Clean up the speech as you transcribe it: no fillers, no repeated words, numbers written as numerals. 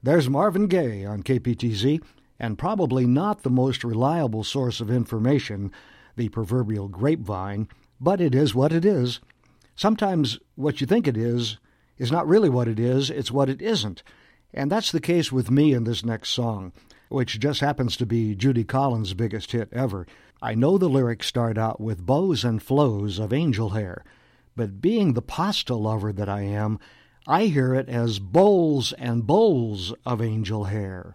There's Marvin Gaye on KPTZ, and probably not the most reliable source of information, the proverbial grapevine, but it is what it is. Sometimes what you think it is not really what it is, it's what it isn't. And that's the case with me in this next song, which just happens to be Judy Collins' biggest hit ever. I know the lyrics start out with bows and flows of angel hair, but being the pasta lover that I am, I hear it as bowls and bowls of angel hair.